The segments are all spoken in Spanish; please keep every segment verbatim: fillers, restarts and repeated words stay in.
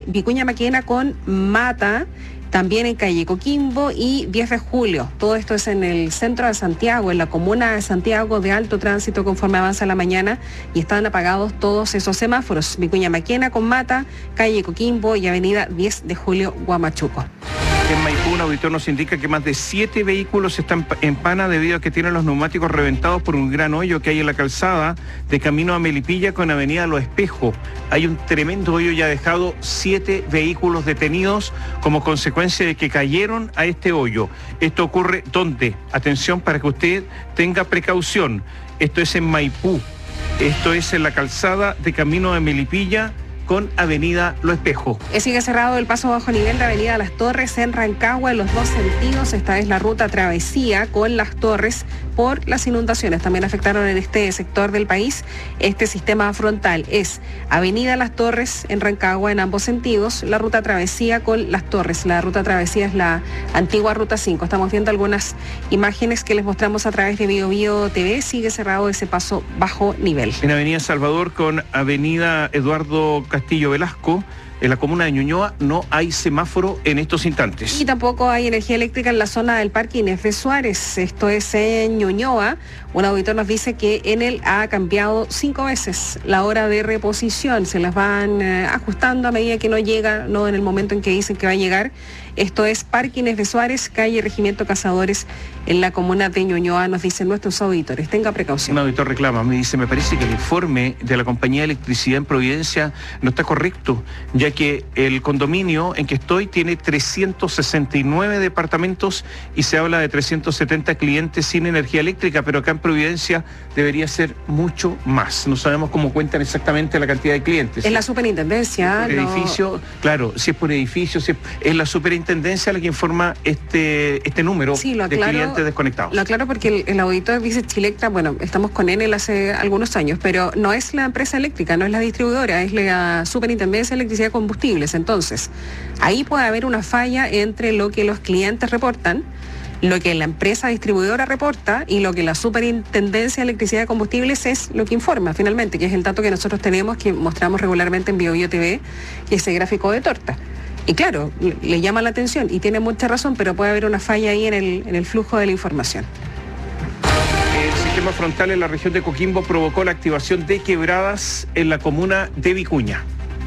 Vicuña Maquena con Mata, también en calle Coquimbo y diez de julio. Todo esto es en el centro de Santiago, en la comuna de Santiago, de alto tránsito conforme avanza la mañana, y están apagados todos esos semáforos. Vicuña Maquena con Mata, calle Coquimbo y avenida diez de julio, Huamachuco. En Maipú, un auditor nos indica que más de siete vehículos están en pana debido a que tienen los neumáticos reventados por un gran hoyo que hay en la calzada de camino a Melipilla con avenida Los Espejos. Hay un tremendo hoyo y ha dejado siete vehículos detenidos como consecuencia de que cayeron a este hoyo. Esto ocurre ¿dónde? Atención para que usted tenga precaución. Esto es en Maipú. Esto es en la calzada de camino a Melipilla con avenida Lo Espejo. Sigue cerrado el paso bajo nivel de avenida Las Torres en Rancagua en los dos sentidos. Esta es la ruta travesía con Las Torres por las inundaciones. También afectaron en este sector del país. Este sistema frontal es avenida Las Torres en Rancagua en ambos sentidos. La ruta travesía con Las Torres. La ruta travesía es la antigua ruta cinco. Estamos viendo algunas imágenes que les mostramos a través de Bio Bio T V. Sigue cerrado ese paso bajo nivel. En avenida Salvador con avenida Eduardo Castillo Velasco, en la comuna de Ñuñoa, no hay semáforo en estos instantes. Y tampoco hay energía eléctrica en la zona del Parque Inés de Suárez. Esto es en Ñuñoa. Un auditor nos dice que Enel ha cambiado cinco veces la hora de reposición. Se las van eh, ajustando a medida que no llega, no en el momento en que dicen que va a llegar. Esto es Parque Inés de Suárez, calle Regimiento Cazadores, en la comuna de Ñuñoa, nos dicen nuestros auditores. Tenga precaución. Un auditor reclama, me dice, me parece que el informe de la compañía de electricidad en Providencia no está correcto, ya que el condominio en que estoy tiene trescientos sesenta y nueve departamentos y se habla de trescientos setenta clientes sin energía eléctrica, pero acá en Providencia debería ser mucho más. No sabemos cómo cuentan exactamente la cantidad de clientes. Es la superintendencia. Si es por no... edificio, claro, si es por edificio, si es, es la superintendencia la que informa este, este número sí, lo aclaro, de clientes desconectados. Lo aclaro porque el, el auditor dice Chilectra, bueno, estamos con Enel hace algunos años, pero no es la empresa eléctrica, no es la distribuidora, es la superintendencia de electricidad y combustibles. Entonces, ahí puede haber una falla entre lo que los clientes reportan, lo que la empresa distribuidora reporta y lo que la superintendencia de electricidad y combustibles es lo que informa finalmente, que es el dato que nosotros tenemos, que mostramos regularmente en Bio Bio T V, que es ese gráfico de torta. Y claro, le llama la atención y tiene mucha razón, pero puede haber una falla ahí en el, en el flujo de la información. El sistema frontal en la región de Coquimbo provocó la activación de quebradas en la comuna de Vicuña.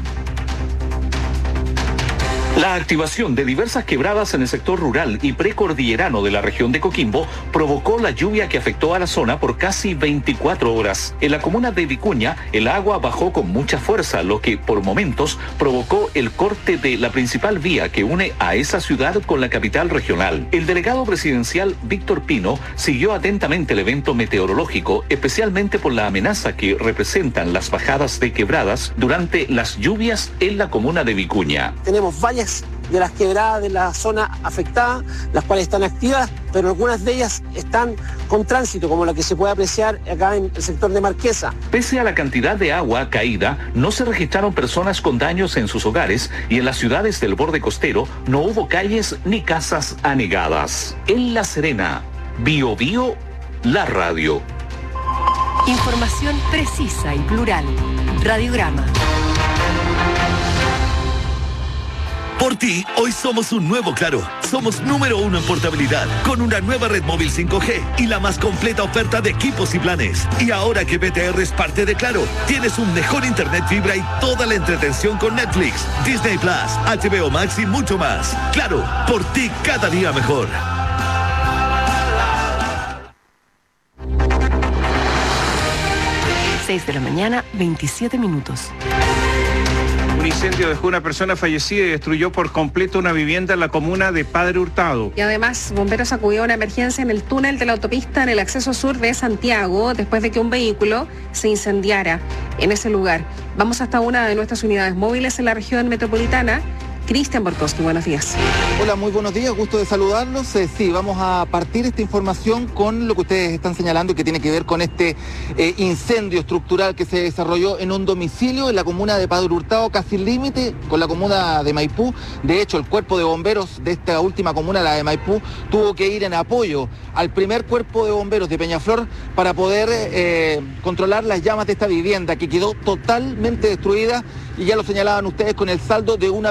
La activación de diversas quebradas en el sector rural y precordillerano de la región de Coquimbo provocó la lluvia que afectó a la zona por casi veinticuatro horas. En la comuna de Vicuña, el agua bajó con mucha fuerza, lo que por momentos provocó el corte de la principal vía que une a esa ciudad con la capital regional. El delegado presidencial Víctor Pino siguió atentamente el evento meteorológico, especialmente por la amenaza que representan las bajadas de quebradas durante las lluvias en la comuna de Vicuña. Tenemos varias de las quebradas de la zona afectada, las cuales están activas, pero algunas de ellas están con tránsito, como la que se puede apreciar acá en el sector de Marquesa. Pese a la cantidad de agua caída, no se registraron personas con daños en sus hogares y en las ciudades del borde costero no hubo calles ni casas anegadas. En La Serena, Bio Bio, la radio. Información precisa y plural. Radiograma. Por ti, hoy somos un nuevo Claro. Somos número uno en portabilidad, con una nueva red móvil cinco G y la más completa oferta de equipos y planes. Y ahora que B T R es parte de Claro, tienes un mejor internet fibra y toda la entretención con Netflix, Disney Plus, H B O Max y mucho más. Claro, por ti cada día mejor. seis de la mañana, veintisiete minutos. Un incendio dejó una persona fallecida y destruyó por completo una vivienda en la comuna de Padre Hurtado. Y además, bomberos acudieron a una emergencia en el túnel de la autopista en el acceso sur de Santiago después de que un vehículo se incendiara en ese lugar. Vamos hasta una de nuestras unidades móviles en la región metropolitana. Cristian Borkowski, buenos días. Hola, muy buenos días, gusto de saludarlos. Eh, sí, vamos a partir esta información con lo que ustedes están señalando y que tiene que ver con este eh, incendio estructural que se desarrolló en un domicilio en la comuna de Padre Hurtado, casi límite con la comuna de Maipú. De hecho, el cuerpo de bomberos de esta última comuna, la de Maipú, tuvo que ir en apoyo al primer cuerpo de bomberos de Peñaflor para poder eh, controlar las llamas de esta vivienda que quedó totalmente destruida y ya lo señalaban ustedes con el saldo de una